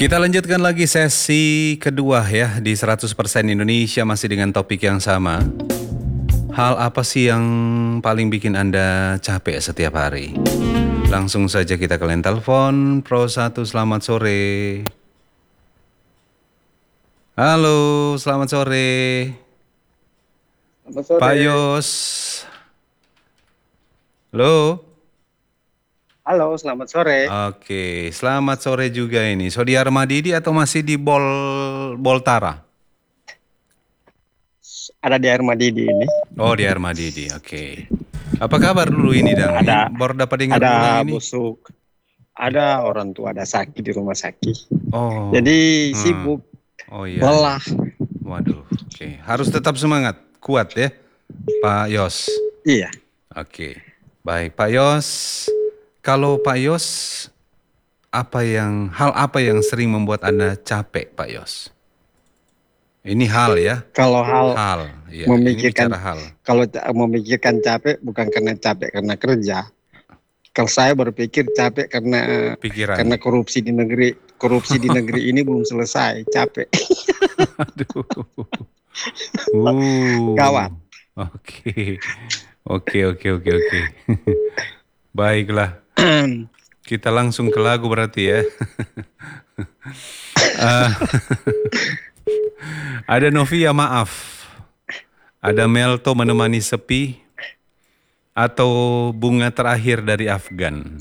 Kita lanjutkan lagi sesi kedua ya di 100% Indonesia masih dengan topik yang sama. Hal apa sih yang paling bikin Anda capek setiap hari? Langsung saja kita ke line telepon. Pro 1, selamat sore. Halo, selamat sore. Selamat sore. Pak Yos. Halo. Halo, selamat sore. Oke, selamat sore juga ini. So di Armadidi atau masih di Boltara? Ada di Armadidi ini. Oh, di Armadidi. Oke. Apa kabar dulu ini, Dang? Ada Baru dapat dengar pulang ini. busuk. Ada orang tua, ada sakit di rumah sakit. Oh. Jadi sibuk. Oh iya. Lelah. Waduh. Oke. Harus tetap semangat, kuat ya, Pak Yos. Iya. Oke. Baik, Pak Yos. Kalau Pak Yos, hal apa yang sering membuat Anda capek, Pak Yos? Ini hal ya. Kalau Ya, memikirkan ini bicara hal. Kalau memikirkan capek bukan karena capek karena kerja. Kalau saya berpikir capek karena Pikiran. karena korupsi di negeri ini belum selesai, capek. Aduh. Gawat. Oke. Baiklah. Kita langsung ke lagu berarti ya. Ada Novia Maaf. Ada Melto Menemani Sepi. Atau Bunga Terakhir dari Afgan.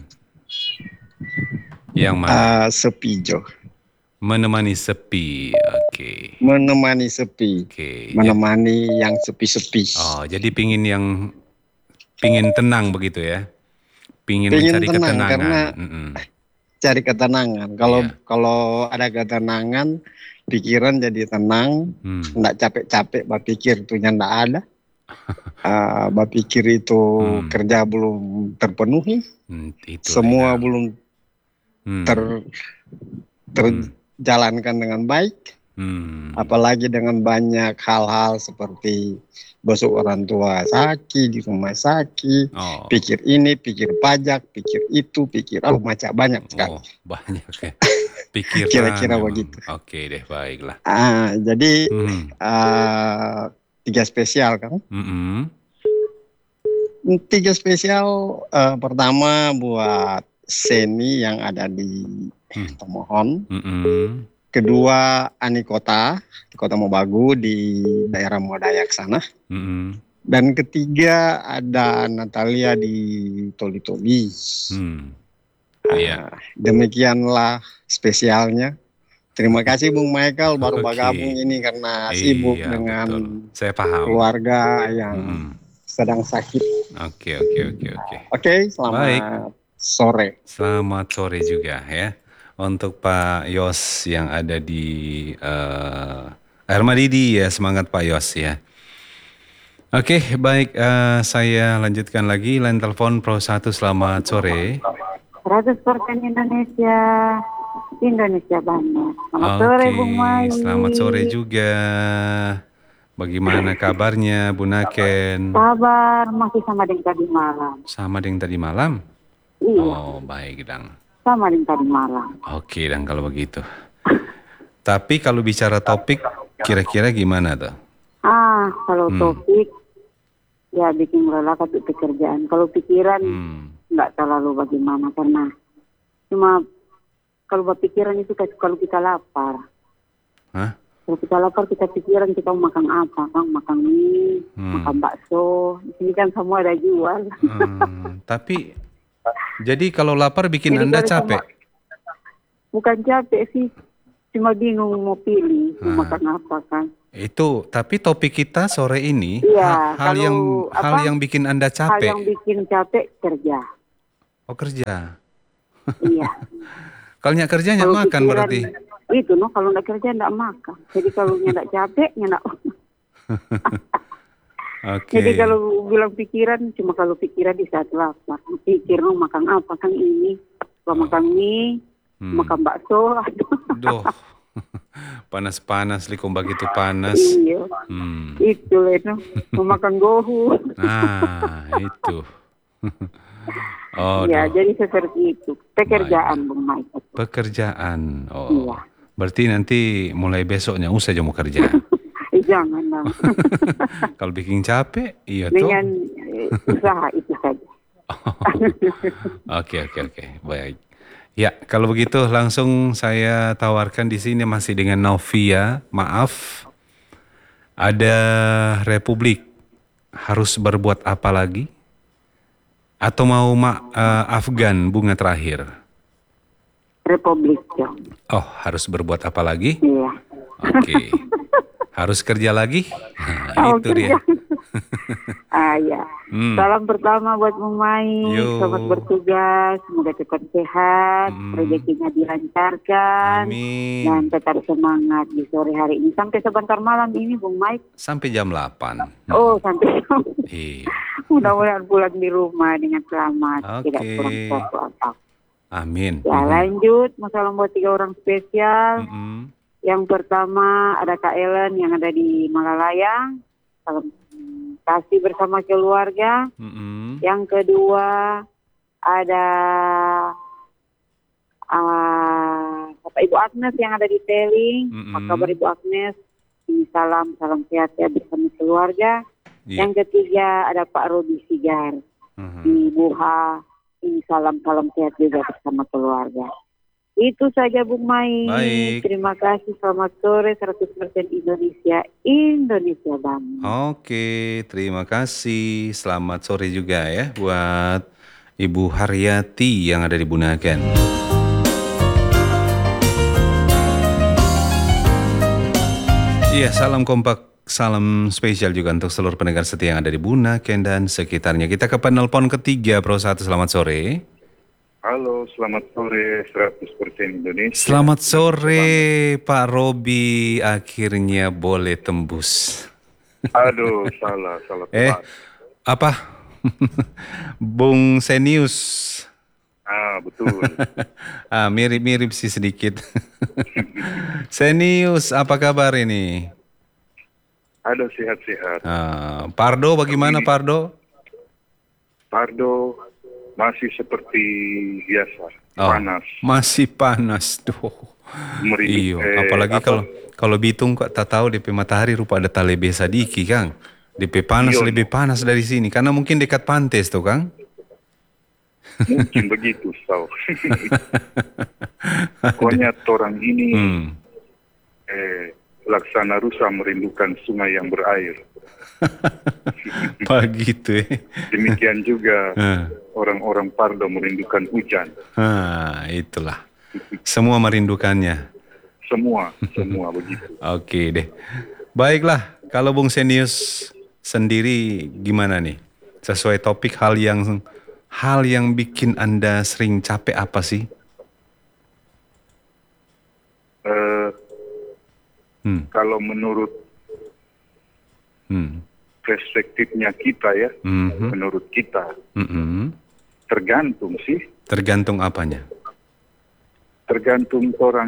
Yang mana? Sepi, Jo. Menemani Sepi. Oke. Menemani sepi. Oke. Menemani yang sepi-sepi. Oh, jadi pingin tenang begitu ya? Pingin mencari tenang, ketenangan. karena cari ketenangan. Kalau ada ketenangan, pikiran jadi tenang, nggak capek-capek berpikir tuh nggak ada. Berpikir itu kerja belum terpenuhi, semua belum terjalankan dengan baik. Apalagi dengan banyak hal-hal seperti besok orang tua sakit di rumah sakit, pikir ini, pikir pajak, pikir itu, pikir macam banyak sekali. Banyak ya. Pikiran. Kira-kira begitu. Oke deh, baiklah. Jadi 3 spesial kan? 3 spesial. Pertama buat Seni yang ada di Tomohon. Kedua Ani Kota di Kota Mobagu di daerah Modayak sana. Dan ketiga ada Natalia di Toli-Toli. Demikianlah spesialnya. Terima kasih Bung Michael baru bergabung ini karena sibuk dengan Saya paham. Keluarga yang sedang sakit. Oke, selamat sore. Selamat sore juga ya. Untuk Pak Yos yang ada di Armadidi ya, semangat Pak Yos ya. Oke, baik, saya lanjutkan lagi line telepon Pro 1, selamat sore. 100% Indonesia banyak. Selamat sore Bung Mai. Selamat sore juga. Bagaimana kabarnya Bu Naken? Kabar masih sama dengan tadi malam. Sama dengan tadi malam? Iya. Oh, baik, Dang. Sama dengan tadi malam. Oke, Dang, kalau begitu. Tapi kalau bicara topik, kira-kira gimana tuh? Kalau topik, ya bikin lelah ke pekerjaan. Kalau pikiran, nggak terlalu bagaimana. Karena cuma kalau berpikiran itu kalau kita lapar. Kalau kita lapar, kita pikiran kita mau makan apa. Kan makan mie, makan bakso. Di sini kan semua ada jual. Tapi, jadi kalau lapar bikin Anda capek? Bukan capek sih. Cuma bingung mau pilih mau makan apa kan. Itu, tapi topik kita sore ini hal yang bikin Anda capek. Hal yang bikin capek kerja. Oh, kerja. Iya. Kalau nggak kerja nggak makan berarti. Itu kalau nggak kerja nggak makan. Jadi kalau nggak capek nggak. Jadi kalau bilang pikiran cuma kalau pikiran di saat lapar. Pikir makan apa kan ini. Kalau makan mie, makan bakso. Aduh. Panas-panas likum begitu panas. Iya. Itu loh, mau makan gohu. Itu. Ya, jadi seperti itu. Pekerjaan, Bung Michael. Pekerjaan. Iya. Berarti nanti mulai besoknya usah aja mau kerja. Jangan bang. Kalau bikin capek, iya tuh. Dengan usaha itu saja. Oke, baik. Ya, kalau begitu langsung saya tawarkan di sini masih dengan Novia. Maaf, ada Republik harus berbuat apa lagi? Atau mau Afgan bunga terakhir? Republik dong. Oh, harus berbuat apa lagi? Iya. Oke. Harus kerja lagi? Nah, itu dia. Ya. Salam pertama buat Bung Mai. Selamat bertugas. Semoga cepat sehat. Rezekinya dilancarkan. Amin. Dan tetap semangat di sore hari ini. Sampai sebentar malam ini Bung Mai. Sampai jam 8. Oh, sampai jam. Iya. Mudah-mudahan pulang di rumah dengan selamat. Tidak kurang suatu apa. Amin. Ya, lanjut. Mau salam buat 3 orang spesial. Yang pertama ada Kak Ellen yang ada di Malalayang. Salam kasih bersama keluarga. Yang kedua ada Ibu Agnes yang ada di Teling. Apa kabar Ibu Agnes? Ini salam sehat ya bersama keluarga. Yang ketiga ada Pak Robi Sigar di Buha. Ini salam sehat juga bersama keluarga. Itu saja Bung Mai. Baik. Terima kasih. Selamat sore 100% Indonesia Bang. Oke, terima kasih. Selamat sore juga ya buat Ibu Haryati yang ada di Bunaken. Iya, salam kompak, salam spesial juga untuk seluruh pendengar setia yang ada di Bunaken dan sekitarnya. Kita ke penelpon ketiga, Pro 1. Selamat sore. Halo, selamat sore 100% Indonesia. Selamat sore Pak Robi, akhirnya boleh tembus. Aduh, salah tepat. Apa? Bung Senius. Betul. Mirip-mirip sih sedikit. Senius, apa kabar ini? Ada sehat-sehat. Pardo bagaimana Pardo? Pardo masih seperti biasa, panas. Masih panas tuh. Iya, apalagi kalau Bitung kok tak tahu DP matahari rupa ada Talebe Sadiki, Kang. DP panas lebih panas dari sini karena mungkin dekat pantai tuh, Kang. Mungkin begitu, tahu. Pokoknya orang ini laksana rusa merindukan sungai yang berair. Begitu Demikian juga orang-orang Pardo merindukan hujan. Itulah. Semua merindukannya. Semua begitu. Oke deh. Baiklah, kalau Bung Senius sendiri gimana nih? Sesuai topik hal yang bikin Anda sering capek apa sih? Kalau menurut perspektifnya kita ya, menurut kita tergantung sih. Tergantung apanya? Tergantung orang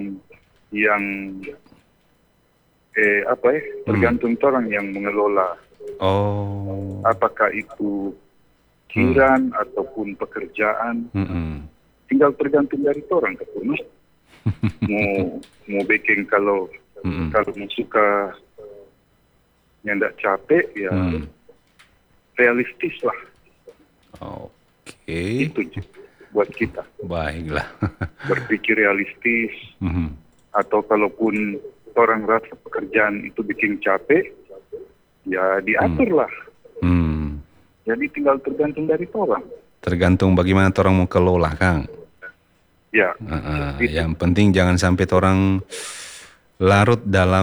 tergantung orang yang mengelola. Apakah itu kiran ataupun pekerjaan, tinggal tergantung dari orang ketemu. mau bikin kalau suka yang tidak capek ya realistis lah. Oke. Itu buat kita. Baiklah. Berpikir realistis. Atau kalaupun orang rasa pekerjaan itu bikin capek, ya diatur lah. Jadi tinggal tergantung dari orang. Tergantung bagaimana orang mau kelola, Kang. Ya. Yang penting jangan sampai orang larut dalam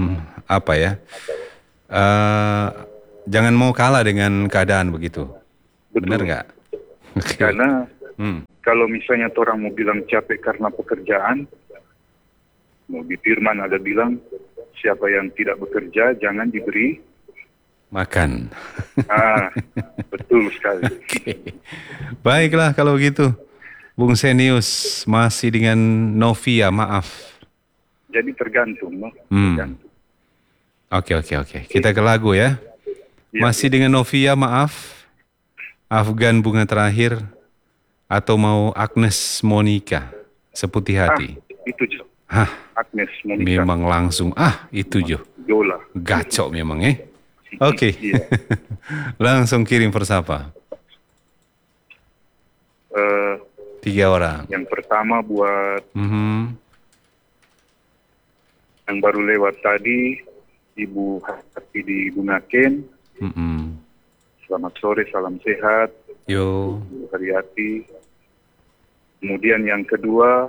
jangan mau kalah dengan keadaan begitu. Benar nggak? Karena kalau misalnya orang mau bilang capek karena pekerjaan, mau di Firman ada bilang siapa yang tidak bekerja jangan diberi makan. Betul sekali. Baiklah kalau gitu, Bung Senius masih dengan Novia, maaf. Jadi tergantung, tergantung. Oke. Kita ke lagu ya. Masih dengan Novia, maaf. Afgan bunga terakhir atau mau Agnes Monica Seputih Hati? Itu Hah, Agnes Monica. memang langsung, itu Jo. Jola. Gacok memang Oke. Iya. Langsung kirim persapa. 3 orang. Yang pertama buat yang baru lewat tadi, Ibu Hati di Bunaken. Selamat sore, salam sehat. Yo. Ibu Haryati. Kemudian yang kedua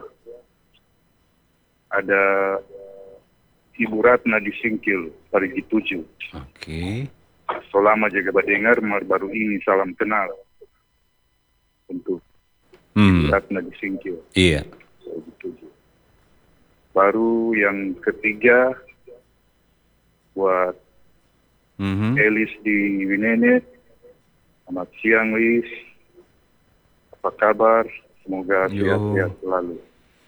ada Ibu Ratna di Singkil, Parigi 7. Oke. Selama jaga badengar, baru ini salam kenal untuk Ibu Ratna di Singkil. Iya. Parigi 7. Baru yang ketiga buat Elis di Winene. Selamat siang, Lis. Apa kabar? Semoga sehat-sehat selalu.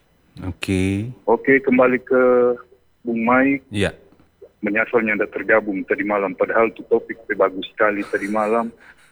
Oke, kembali ke Bung Mike. Iya. Menyasolnya Anda tergabung tadi malam. Padahal itu topik bagus sekali tadi malam.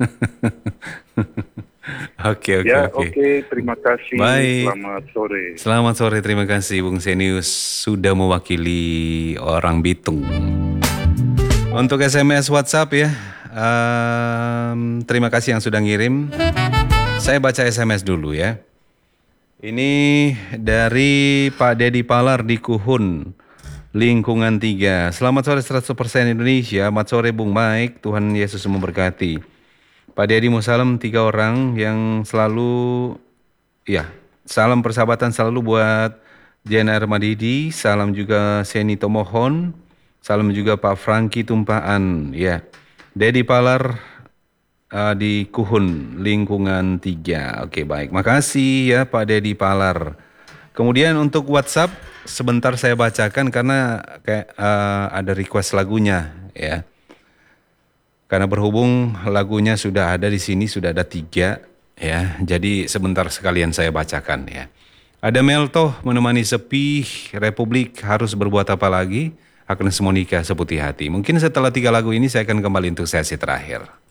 Oke. Terima kasih. Baik. Selamat sore. Selamat sore, terima kasih Bung Senius sudah mewakili orang Bitung. Untuk SMS WhatsApp ya, terima kasih yang sudah ngirim. Saya baca SMS dulu ya. Ini dari Pak Dedi Palar di Kuhun, lingkungan 3. Selamat sore 100% Indonesia. Selamat sore Bung Mike, Tuhan Yesus memberkati. Pak Dedi mau salam 3 orang yang selalu, salam persahabatan selalu buat Jena Armadidi, salam juga Seni Tomohon, salam juga Pak Franky Tumpaan, ya. Dedi Palar di Kuhun, lingkungan 3. Oke, baik. Makasih ya Pak Dedi Palar. Kemudian untuk WhatsApp, sebentar saya bacakan karena ada request lagunya ya. Karena berhubung lagunya sudah ada di sini, sudah ada 3 ya. Jadi sebentar sekalian saya bacakan ya. Ada Meltoh menemani sepi, Republik harus berbuat apa lagi? Agnes Monica Seputih Hati. Mungkin setelah 3 lagu ini saya akan kembali untuk sesi terakhir.